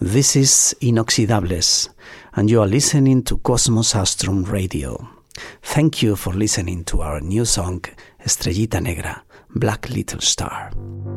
This is Inoxidables, and you are listening to Cosmos Astrum Radio. Thank you for listening to our new song, Estrellita Negra, Black Little Star.